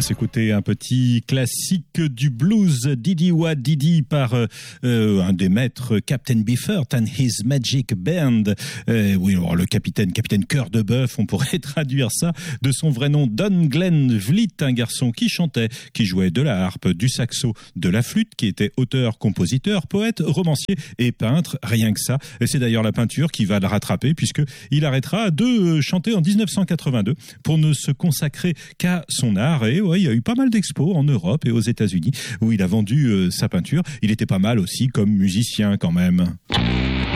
s'écouter un petit classique du blues, Didi Wa Didi, par un des maîtres, Captain Beefheart and His Magic Band. Oui, alors le capitaine Cœur de Bœuf, on pourrait traduire ça de son vrai nom, Don Glenn Vliet, un garçon qui chantait, qui jouait de la harpe, du saxo, de la flûte, qui était auteur, compositeur, poète, romancier et peintre, rien que ça. Et c'est d'ailleurs la peinture qui va le rattraper, puisque il arrêtera de chanter en 1982 pour ne se consacrer qu'à son art. Et ouais, il y a eu pas mal d'expos en Europe et aux États-Unis où il a vendu sa peinture. Il était pas mal aussi comme musicien quand même.